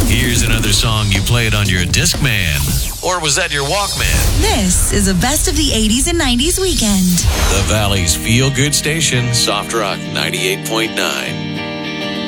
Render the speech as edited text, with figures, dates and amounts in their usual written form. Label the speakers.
Speaker 1: Here's another song you played on your Discman. Or was that your Walkman?
Speaker 2: This is a best of the 80s and 90s weekend.
Speaker 1: The Valley's feel-good station, Soft Rock 98.9.